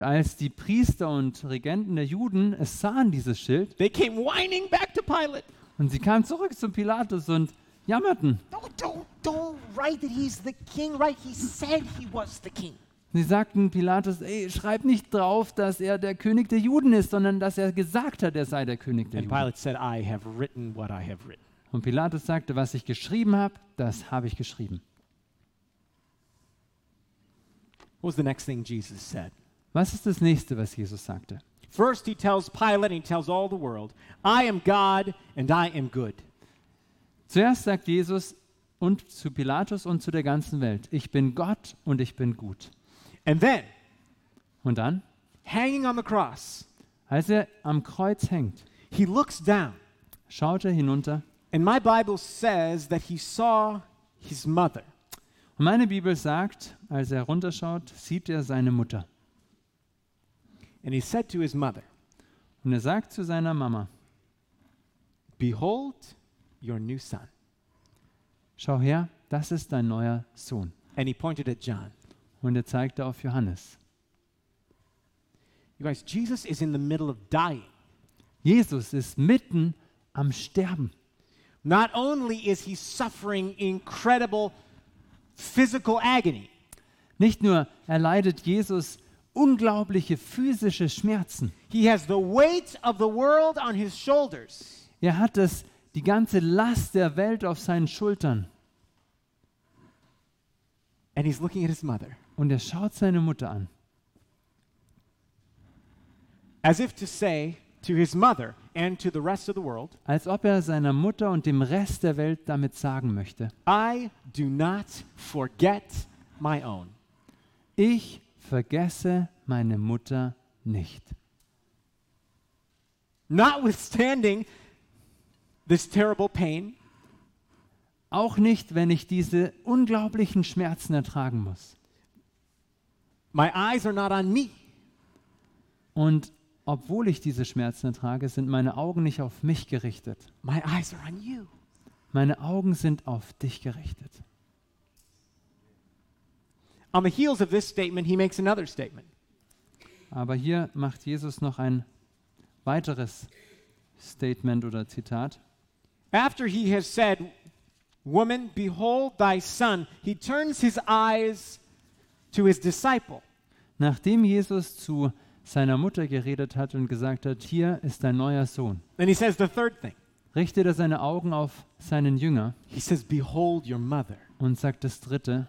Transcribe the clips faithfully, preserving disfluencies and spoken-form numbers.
Als die Priester und Regenten der Juden es sahen, dieses Schild, they came whining back to Pilate. und sie kamen zurück zu Pilatus und jammerten. Don't, don't, don't write that he's the king, right? He said he was the king. Sie sagten Pilatus, ey, schreib nicht drauf, dass er der König der Juden ist, sondern dass er gesagt hat, er sei der König der And Juden. Pilate said, I have written what I have written. Und Pilatus sagte, was ich geschrieben habe, das habe ich geschrieben. What was the next thing Jesus said? Was ist das nächste, was Jesus sagte? First, he tells Pilate and he tells all the world, I am God and I am good. Zuerst sagt Jesus und zu Pilatus und zu der ganzen Welt, ich bin Gott und ich bin gut. And then, Und dann, hanging on the cross, als er am Kreuz hängt, he looks down. schaut er hinunter. And my Bible says that he saw his mother. Und meine Bibel sagt, als er runterschaut, sieht er seine Mutter. And he said to his mother, Und er sagt zu seiner Mama, behold your new son. schau her, das ist dein neuer Sohn. And he pointed at John. Und er zeigte auf Johannes. You guys, Jesus is in the middle of dying. Jesus ist mitten am Sterben. Not only is he suffering incredible physical agony, Nicht nur erleidet Jesus unglaubliche physische Schmerzen. he has the weight of the world on his shoulders. Er hat das, die ganze Last der Welt auf seinen Schultern. And he's looking at his mother, Und er schaut seine Mutter an. as if to say to his mother and to the rest of the world, Als ob er seiner Mutter und dem Rest der Welt damit sagen möchte, I do not forget my own. ich vergesse meine Mutter nicht. Notwithstanding this terrible pain, Auch nicht, wenn ich diese unglaublichen Schmerzen ertragen muss. my eyes are not on me. Und obwohl ich diese Schmerzen ertrage, sind meine Augen nicht auf mich gerichtet. My eyes are on you. Meine Augen sind auf dich gerichtet. On the heels of this statement, he makes another statement. Aber hier macht Jesus noch ein weiteres Statement oder Zitat. After he has said, woman, behold thy son, he turns his eyes to his disciple. Nachdem Jesus zu seiner Mutter geredet hat und gesagt hat, hier ist dein neuer Sohn, Then he says the third thing. richtet er seine Augen auf seinen Jünger He says, behold your mother. und sagt das dritte,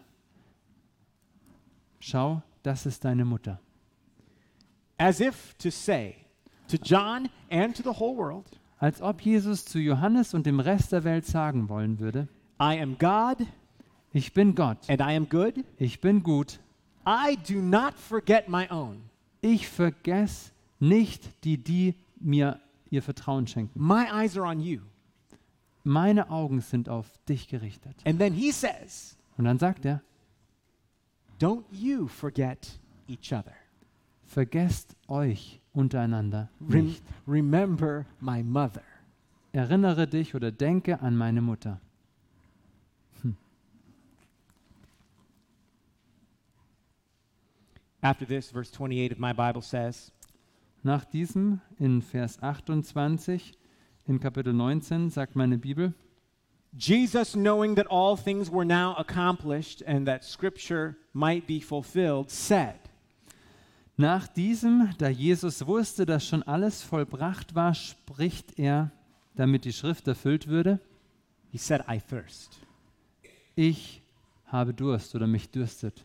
schau, das ist deine Mutter. As if to say to John and to the whole world, Als ob Jesus zu Johannes und dem Rest der Welt sagen wollen würde, I am God ich bin Gott, and I am good. ich bin gut, I do not forget my own. ich vergesse nicht die, die mir ihr Vertrauen schenken. My eyes are on you. Meine Augen sind auf dich gerichtet. And then he says, Und dann sagt er, don't you forget each other. vergesst euch untereinander Rem- nicht. remember my mother. Erinnere dich oder denke an meine Mutter. After this, verse twenty-eight of my Bible says, Nach diesem, in Vers achtundzwanzig, in Kapitel neunzehn, sagt meine Bibel, Jesus, knowing that all things were now accomplished and that Scripture might be fulfilled, said, nach diesem, da Jesus wusste, dass schon alles vollbracht war, spricht er, damit die Schrift erfüllt würde, he said, I thirst. ich habe Durst oder mich dürstet.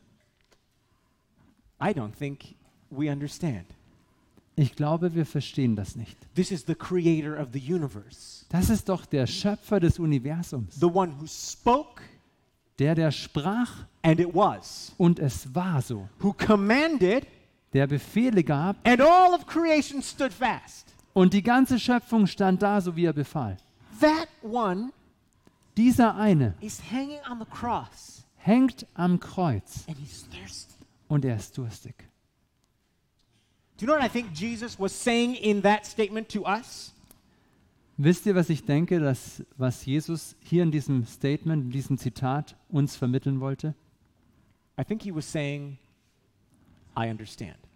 I don't think we understand. Ich glaube, wir verstehen das nicht. This is the creator of the universe, Das ist doch der Schöpfer des Universums, the one who spoke der, der sprach and it was, und es war so, who commanded der Befehle gab and all of creation stood fast. und die ganze Schöpfung stand da, so wie er befahl. That one Dieser eine is hanging on the cross hängt am Kreuz and he's thirsty. und er ist durstig. Do you know what I think Jesus was saying in that statement to us? Wisst ihr, was ich denke, dass, was Jesus hier in diesem Statement, in diesem Zitat uns vermitteln wollte? I think he was saying, I understand.